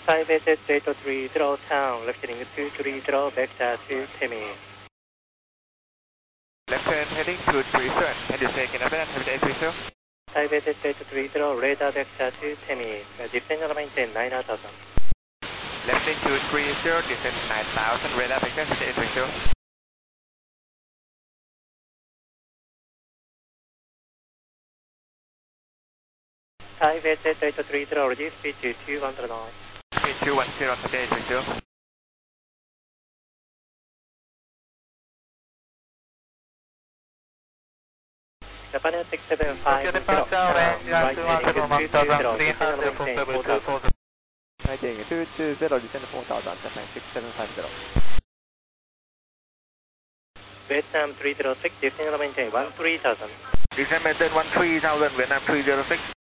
Thai Basis 830 town, left heading 230, vector to Temi. Left turn heading 230, and you take in advance, heading 830. Thai Basis 830, radar vector to Temi, descend and maintain 9000. Left heading 230, descend 9000, radar vector, heading 830. Thai Basis 830, reduce speed to 210 knots. Speed 210, heading 830. Japan 675, right heading 220, descend and maintain 4000. Heading 220, descend 4000, Japan 6750. Vietnam 306, descend and maintain 13,000. Descend maintain 13,000, Vietnam 306.